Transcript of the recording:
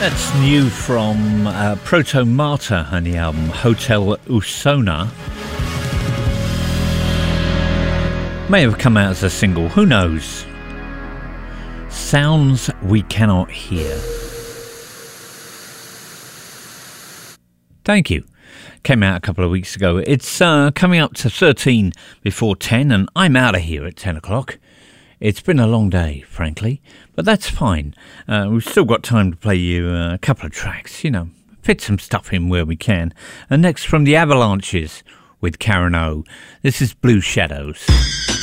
That's new from Proto Martyr and the album Hotel Usona. May have come out as a single, who knows? Sounds We Cannot Hear. Thank you. Came out a couple of weeks ago. It's coming up to 13 before 10 and I'm out of here at 10 o'clock. It's been a long day, frankly, but that's fine. We've still got time to play you a couple of tracks, fit some stuff in where we can. And next from the Avalanches with Karen O. This is Blue Shadows.